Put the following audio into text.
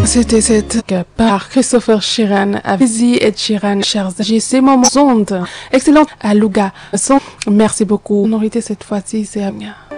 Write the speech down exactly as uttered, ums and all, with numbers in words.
C'était cette par Christopher Sheeran avec Easy et Sheeran, chers G C Moments Ondes. Excellent à Louga. Merci beaucoup. Minorité cette fois-ci, c'est Amia.